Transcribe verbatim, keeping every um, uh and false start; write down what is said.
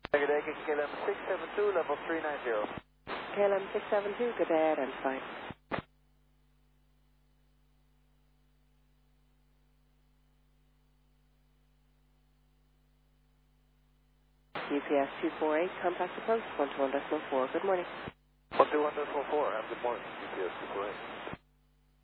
Good day, K L M six seven two, level three nine zero. K L M six seven two, good day, identified. U P S two four eight, contact approach one two one point four. Good morning. one two one point four, have a good morning, U P S two four eight.